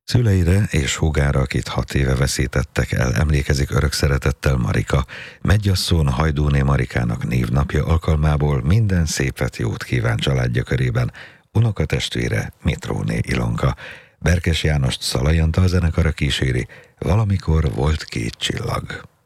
Szüleire és húgára, akit 6 éve veszítettek el, emlékezik örök szeretettel Marika. Mennyasszony Hajdúné Marikának névnapja alkalmából minden szépet, jót kíván családja körében unokatestvére Mitróné Ilonka. Berkes Jánost Szalai Antal zenekara kíséri, Valamikor volt 2 csillag.